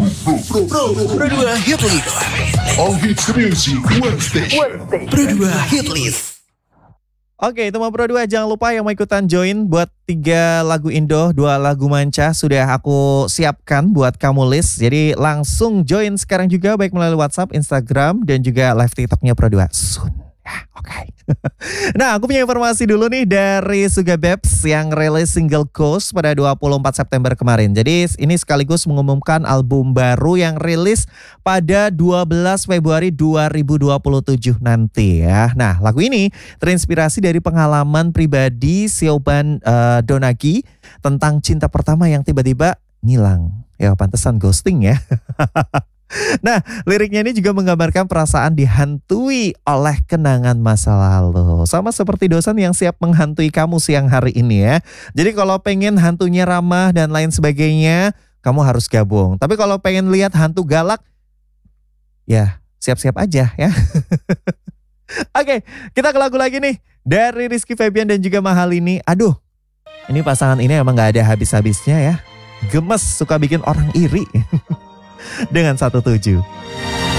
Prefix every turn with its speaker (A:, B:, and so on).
A: Pro 2 Hit List.
B: All hits music, one station.
A: Pro 2 Hit List.
C: Oke, teman Pro 2 jangan lupa yang mau ikutan join buat 3 lagu Indo, 2 lagu Manca sudah aku siapkan buat kamu list. Jadi langsung join sekarang juga baik melalui WhatsApp, Instagram dan juga live TikToknya Pro 2. Soon. Ya, oke. Nah, aku punya informasi dulu nih dari Sugababes yang rilis single Ghost pada 24 September kemarin. Jadi ini sekaligus mengumumkan album baru yang rilis pada 12 Februari 2027 nanti ya. Nah, lagu ini terinspirasi dari pengalaman pribadi Siobhan Donagi tentang cinta pertama yang tiba-tiba ngilang. Ya, pantesan ghosting ya. Nah, liriknya ini juga menggambarkan perasaan dihantui oleh kenangan masa lalu. Sama seperti dosen yang siap menghantui kamu siang hari ini ya. Jadi kalau pengen hantunya ramah dan lain sebagainya, kamu harus gabung. Tapi kalau pengen lihat hantu galak, ya siap-siap aja ya. Oke, kita ke lagu lagi nih. Dari Rizky Febian dan juga Mahalini. Aduh, ini pasangan ini emang gak ada habis-habisnya ya. Gemes, suka bikin orang iri. Dengan 17.